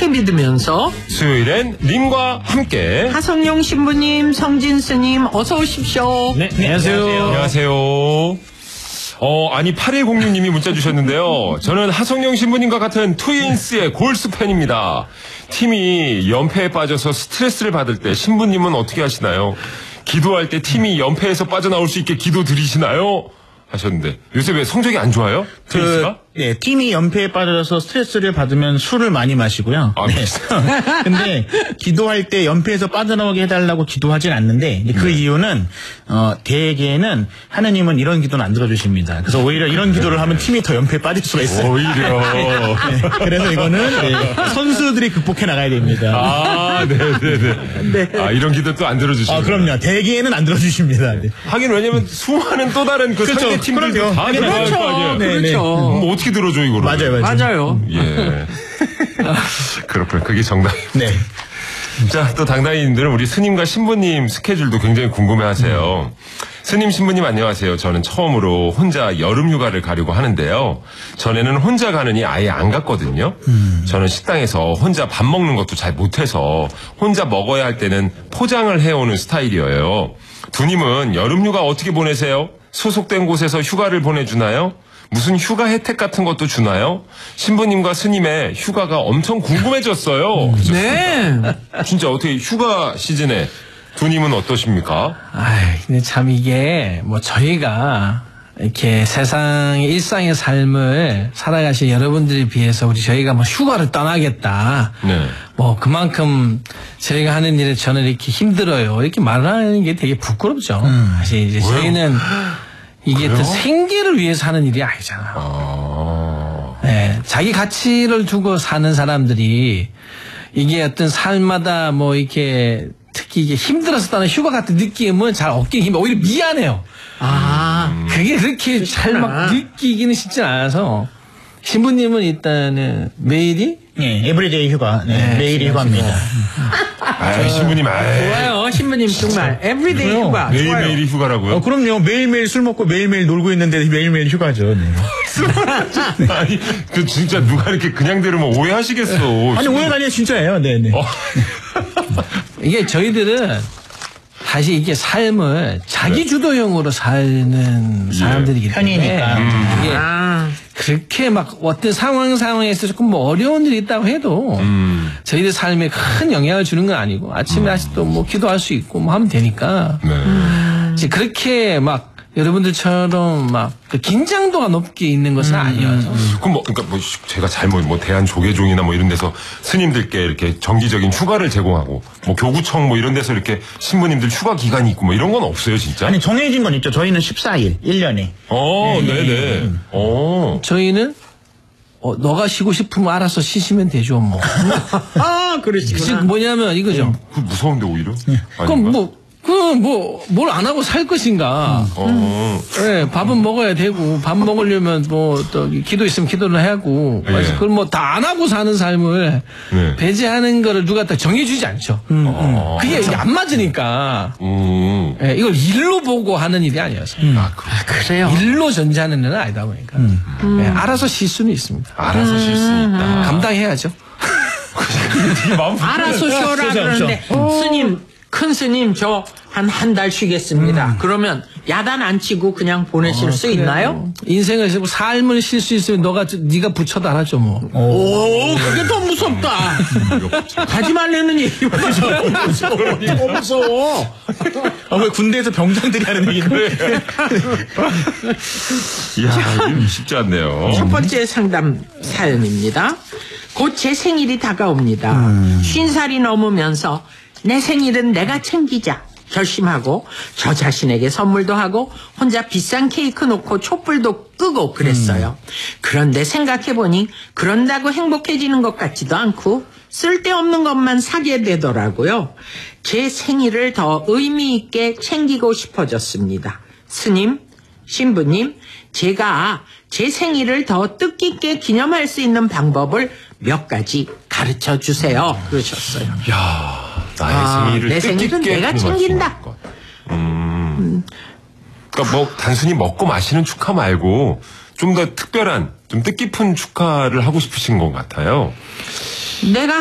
그렇게 믿으면서 수요일엔 님과 함께 하성룡 신부님, 성진 스님 어서 오십시오. 네, 안녕하세요. 안녕하세요. 아니 8106님이 문자 주셨는데요. 저는 하성룡 신부님과 같은 트윈스의 골수 팬입니다. 팀이 연패에 빠져서 스트레스를 받을 때 신부님은 어떻게 하시나요? 기도할 때 팀이 연패에서 빠져나올 수 있게 기도 드리시나요? 하셨는데 요새 왜 성적이 안 좋아요? 트윈스가? 네, 팀이 연패에 빠져서 스트레스를 받으면 술을 많이 마시고요. 아, 네. 근데 기도할 때 연패에서 빠져나오게 해달라고 기도하진 않는데 그 이유는 대개는 하느님은 이런 기도는 안 들어주십니다. 그래서 오히려 이런 기도를 하면 팀이 더 연패에 빠질 수가 있어요. 오히려. 네, 그래서 이거는 선수들이 극복해 나가야 됩니다. 아, 네네네. 아, 이런 기도 또 안 들어주시죠? 아, 그럼요. 대개는 안 들어주십니다. 네. 하긴 왜냐면 수많은 또 다른 그 그렇죠. 상대 팀들도 그럼요. 다 들어갈 거 아니에요. 네, 네. 그렇죠. 어떻게 들어줘 이거를? 맞아요. 예. 그렇군요. 그게 정답입니다. 네. 자, 또 당당히님들은 우리 스님과 신부님 스케줄도 굉장히 궁금해하세요. 스님, 신부님 안녕하세요. 저는 처음으로 혼자 여름휴가를 가려고 하는데요. 전에는 혼자 가느니 아예 안 갔거든요. 저는 식당에서 혼자 밥 먹는 것도 잘 못해서 혼자 먹어야 할 때는 포장을 해오는 스타일이에요. 두님은 여름휴가 어떻게 보내세요? 소속된 곳에서 휴가를 보내주나요? 무슨 휴가 혜택 같은 것도 주나요? 신부님과 스님의 휴가가 엄청 궁금해졌어요. 네. 진짜 어떻게 휴가 시즌에 두님은 어떠십니까? 근데 참 이게 뭐 저희가 이렇게 세상의 일상의 삶을 살아가신 여러분들에 비해서 저희가 뭐 휴가를 떠나겠다. 네. 뭐 그만큼 저희가 하는 일에 저는 이렇게 힘들어요. 이렇게 말하는 게 되게 부끄럽죠. 사실 이제 저희는 이게 또 생계를 위해서 하는 일이 아니잖아요. 네, 자기 가치를 두고 사는 사람들이 이게 어떤 삶마다 뭐 이렇게 특히 이게 힘들어서 떠나는 휴가 같은 느낌은 잘 없긴 힘 오히려 미안해요. 그게 그렇게 잘 막 느끼기는 쉽지 않아서 신부님은 일단은 매일이 네, 에브리데이 휴가. 네, 매일이 휴가입니다. 신부님, 좋아요. 신부님 정말 에브리데이 휴가. 매일매일이 휴가라고요? 그럼요. 매일매일 술 먹고 매일매일 놀고 있는데 매일매일 휴가죠. 네. 아니, 그 진짜 누가 이렇게 그냥 들으면 오해하시겠어. 아니, 오해가 아니라 진짜예요. 네네. 이게 저희들은 다시 이게 삶을 자기 주도형으로 사는 사람들이기 때문에 편이니까. 이게 그렇게 막 어떤 상황에서 조금 뭐 어려운 일이 있다고 해도 저희들 삶에 큰 영향을 주는 건 아니고 아침에 다시 또 뭐 기도할 수 있고 뭐 하면 되니까 이제 그렇게 막 여러분들처럼 막 그 긴장도가 높게 있는 것은 아니어서. 그럼 그러니까 제가 잘못 대한조계종이나 뭐 이런 데서 스님들께 이렇게 정기적인 휴가를 제공하고 뭐 교구청 뭐 이런 데서 이렇게 신부님들 휴가 기간이 있고 뭐 이런 건 없어요, 진짜? 아니, 정해진 건 있죠. 저희는 14일, 1년에. 네네. 저희는 너가 쉬고 싶으면 알아서 쉬시면 되죠, 뭐. 그러시구나. 뭐냐면 이거죠. 그 무서운데 오히려? 그럼 뭘 안 하고 살 것인가. 네, 밥은 먹어야 되고, 밥 먹으려면 또 기도 있으면 기도를 해야 하고, 그래서 그걸 뭐 다 안 하고 사는 삶을 배제하는 거를 누가 다 정해주지 않죠. 그게 그렇죠. 안 맞으니까. 네, 이걸 일로 보고 하는 일이 아니어서. 그래요. 일로 전제하는 일은 아니다 보니까. 네, 알아서 쉴 수는 있습니다. 알아서 쉴 수 있다. 감당해야죠. 되게 마음 알아서 쉬어라 그러는데 스님, 큰 스님 저 한 달 쉬겠습니다. 그러면 야단 안 치고 그냥 보내실 수 있나요? 인생을 삶을 쉴 수 있으면 네가 붙여도 알아줘 뭐. 오, 그게 더 무섭다. 가지 말라는 얘기. 더 무서워. 왜 군대에서 병장들이 하는 얘기인데. 이야, 이거 쉽지 않네요. 첫 번째 상담 사연입니다. 곧 제 생일이 다가옵니다. 50살이 넘으면서 내 생일은 내가 챙기자 결심하고 저 자신에게 선물도 하고 혼자 비싼 케이크 놓고 촛불도 끄고 그랬어요. 그런데 생각해보니 그런다고 행복해지는 것 같지도 않고 쓸데없는 것만 사게 되더라고요. 제 생일을 더 의미 있게 챙기고 싶어졌습니다. 스님, 신부님, 제가 제 생일을 더 뜻깊게 기념할 수 있는 방법을 몇 가지 가르쳐 주세요. 그러셨어요. 야, 나의 생일을 내 생일은 내가 챙긴다. 그러니까 뭐 단순히 먹고 마시는 축하 말고 좀 더 특별한, 좀 뜻깊은 축하를 하고 싶으신 것 같아요. 내가